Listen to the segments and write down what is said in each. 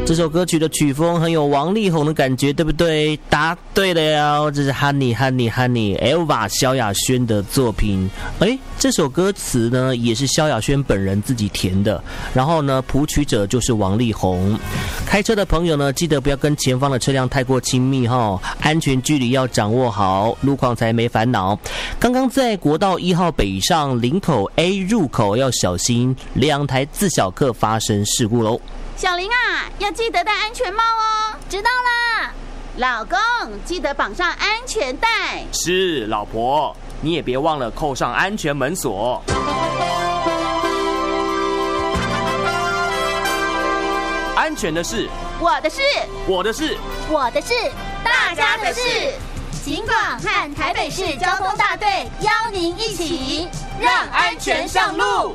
这首歌曲的曲风很有王力宏的感觉，对不对？答对了，这是 Honey Honey Honey Elva 萧亚轩的作品。这首歌词呢也是萧亚轩本人自己填的，然后呢谱曲者就是王力宏。开车的朋友呢，记得不要跟前方的车辆太过亲密安全距离要掌握好，路况才没烦恼。刚刚在国道1号北上林口 A 入口要小心，2台自小客发生事故喽。 小林啊，要记得戴安全帽哦。 知道啦。 老公，记得绑上安全带。 是，老婆，你也别忘了扣上安全门锁。安全的事， 我的事， 我的事， 我的事， 大家的事。 警广和台北市交通大队邀您一起让安全上路。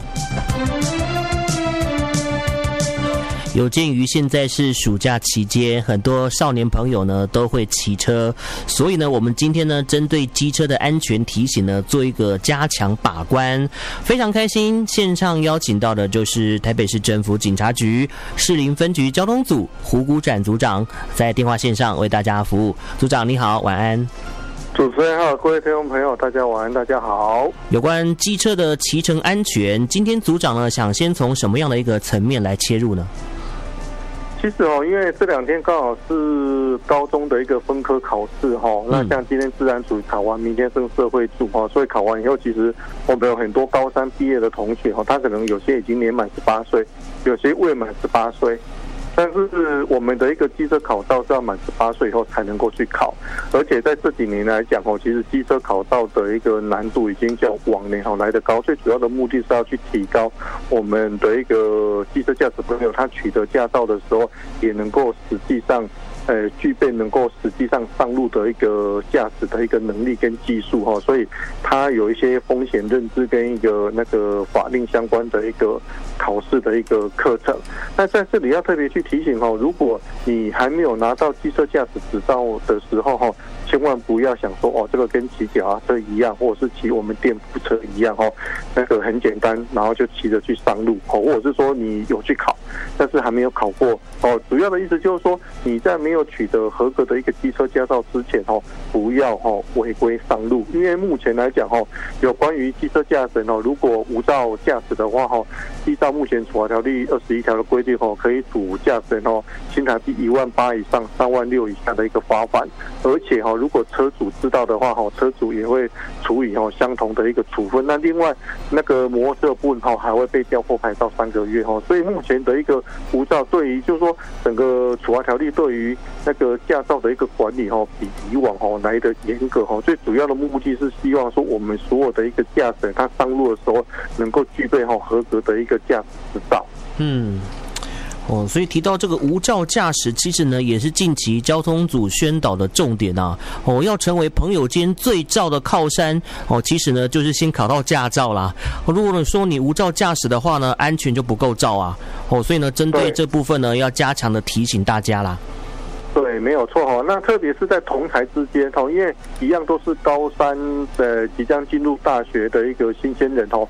有鉴于现在是暑假期间，很多少年朋友呢都会骑车，所以呢我们今天呢针对机车的安全提醒呢做一个加强把关。非常开心，线上邀请到的就是台北市政府警察局士林分局交通组胡谷展组长，在电话线上为大家服务。组长你好，晚安。 主持人好，各位听众朋友，大家晚安，大家好。 有关机车的骑乘安全，今天组长呢想先从什么样的一个层面来切入呢？ 其实因为这2天刚好是高中的一个分科考试那像今天自然组考完，明天升社会组所以考完以后，其实我们有很多高3毕业的同学他可能有些已经年满18岁，有些未满18岁。但是我们的一个机车考照是要满18岁以后才能够去考，而且在这几年来讲其实机车考照的一个难度已经较往年来得高，最主要的目的是要去提高我们的一个机车驾驶朋友他取得驾照的时候，也能够实际上具备能够实际上上路的一个驾驶的一个能力跟技术所以它有一些风险认知跟一个那个法令相关的一个考试的一个课程。那在这里要特别去提醒如果你还没有拿到机车驾驶执照的时候千万不要想说这个跟骑脚踏车一样，或者是骑我们电扶车一样那个很简单，然后就骑着去上路或者是说你有去考，但是还没有考过主要的意思就是说你在没有取得合格的一个机车驾照之前不要违规上路。因为目前来讲有关于机车驾驶如果无照驾驶的话依照目前处罚条例21条的规定可以处驾驶人新台币18000以上36000以下的一个罚款，而且如果车主知道的话车主也会处以相同的一个处分。那另外那个摩托车部分还会被吊扣牌照3个月所以目前的一个无照对于就是说整个处罚条例对于那个驾照的一个管理比以往来的严格最主要的目的是希望说我们所有的一个驾驶他上路的时候能够具备合格的一个驾驶执照。 所以提到这个无照驾驶，其实呢也是近期交通组宣导的重点要成为朋友间最照的靠山其实呢就是先考到驾照啦。如果说你无照驾驶的话呢，安全就不够照啊所以呢针对这部分呢要加强的提醒大家啦。 对，没有错那特别是在同台之间因为一样都是高3的即将进入大学的一个新鲜人